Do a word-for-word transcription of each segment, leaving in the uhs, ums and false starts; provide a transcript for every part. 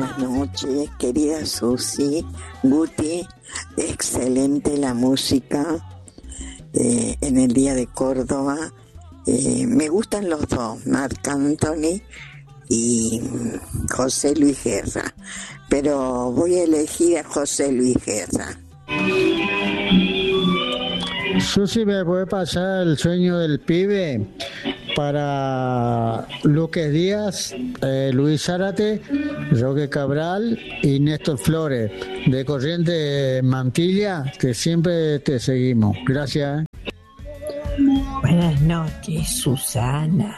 buenas noches, querida Susi, Guti, excelente la música eh, en el Día de Córdoba. Eh, me gustan los dos, Marc Anthony y José Luis Guerra, pero voy a elegir a José Luis Guerra. Susi, ¿me puede pasar El sueño del pibe para Luque Díaz, eh, Luis Zárate, Roque Cabral y Néstor Flores, de Corriente Mantilla, que siempre te seguimos? Gracias. Buenas noches, Susana.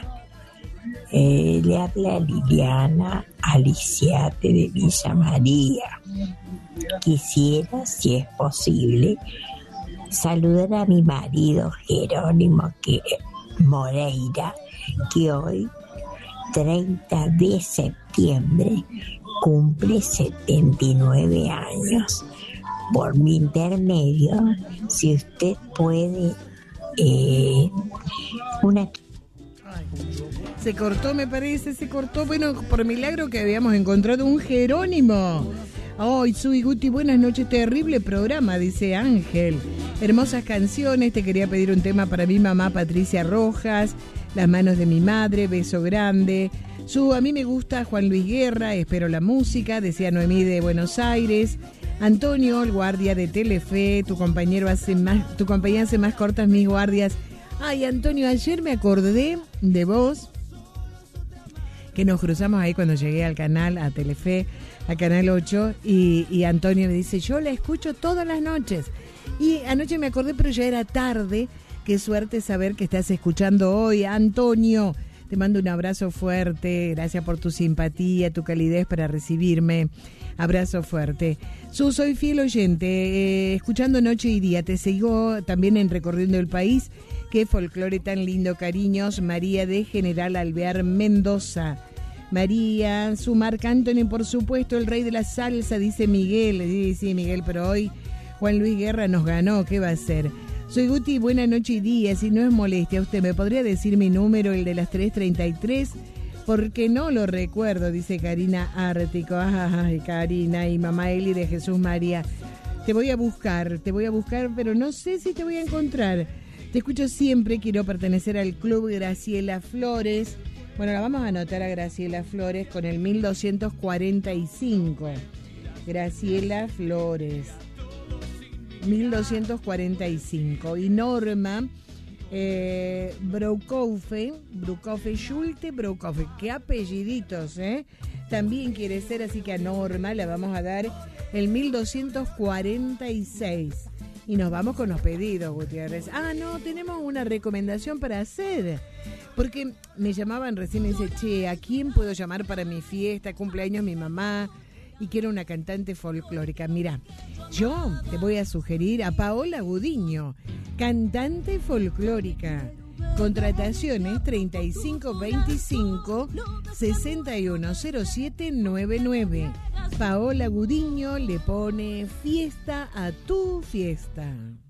Eh, le habla Liliana Aliciate de Villa María. Quisiera, si es posible, saludar a mi marido Jerónimo que, Moreira, que hoy, treinta de septiembre, cumple setenta y nueve años. Por mi intermedio, si usted puede, eh, una... Se cortó, me parece, se cortó. Bueno, por milagro que habíamos encontrado un Jerónimo. Ay, oh, Sui Guti, buenas noches, terrible programa, dice Ángel. Hermosas canciones, te quería pedir un tema para mi mamá Patricia Rojas, Las manos de mi madre, beso grande. Su, a mí me gusta Juan Luis Guerra, espero la música, decía Noemí de Buenos Aires. Antonio, el guardia de Telefe, tu compañero hace más, tu compañía hace más cortas mis guardias. Ay, Antonio, ayer me acordé de vos, que nos cruzamos ahí cuando llegué al canal, a Telefe, a Canal ocho, y, y Antonio me dice, yo la escucho todas las noches. Y anoche me acordé, pero ya era tarde. Qué suerte saber que estás escuchando hoy, Antonio. Te mando un abrazo fuerte, gracias por tu simpatía, tu calidez para recibirme. Abrazo fuerte. Su, soy fiel oyente, eh, escuchando noche y día. Te sigo también en Recorriendo el País. Qué folclore tan lindo, cariños. María de General Alvear, Mendoza. María, su Marc Anthony, por supuesto, el rey de la salsa, dice Miguel. Sí, sí, Miguel, pero hoy Juan Luis Guerra nos ganó, ¿qué va a ser? Soy Guti, buena noche y día, si no es molestia, ¿usted me podría decir mi número, el de las tres treinta y tres? Porque no lo recuerdo, dice Karina Ártico. Ay, Karina y mamá Eli de Jesús María. Te voy a buscar, te voy a buscar, pero no sé si te voy a encontrar. Te escucho siempre, quiero pertenecer al club Graciela Flores. Bueno, la vamos a anotar a Graciela Flores con el mil doscientos cuarenta y cinco. Graciela Flores. mil doscientos cuarenta y cinco. Y Norma eh, Brokofe, Brokofe, Schulte Brokofe. Qué apelliditos, ¿eh? También quiere ser, así que a Norma le vamos a dar el mil doscientos cuarenta y seis. Y nos vamos con los pedidos, Gutiérrez. Ah, no, tenemos una recomendación para hacer. Porque me llamaban recién y dice, che, ¿a quién puedo llamar para mi fiesta? Cumpleaños mi mamá y quiero una cantante folclórica. Mira, yo te voy a sugerir a Paola Gudiño, cantante folclórica. Contrataciones treinta y cinco veinticinco sesenta y uno cero siete noventa y nueve. Paola Gudiño le pone fiesta a tu fiesta.